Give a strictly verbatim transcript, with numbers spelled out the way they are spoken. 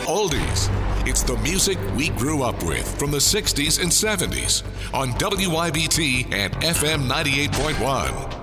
oldies. It's the music we grew up with from the sixties and seventies on W Y B T and F M ninety-eight point one.